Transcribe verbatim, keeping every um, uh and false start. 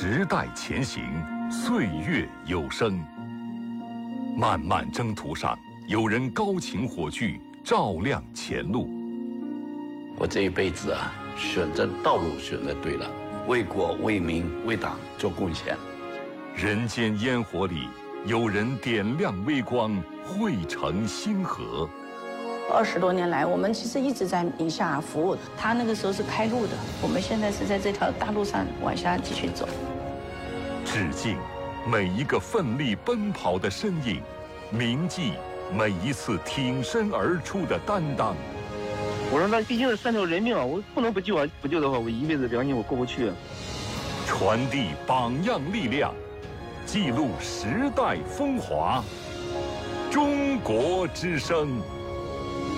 时代前行，岁月有声。漫漫征途上，有人高擎火炬，照亮前路。 我这一辈子啊，选择道路选择对了，为国为民为党做贡献。 人间烟火里，有人点亮微光，汇成星河。 二十多年来，我们其实一直在宁夏服务。他那个时候是开路的，我们现在是在这条大路上往下继续走。 致敬每一个奋力奔跑的身影，铭记每一次挺身而出的担当。 我说那毕竟是三条人命啊，我不能不救啊！不救的话，我一辈子良心我过不去。 传递榜样力量，记录时代风华。中国之声。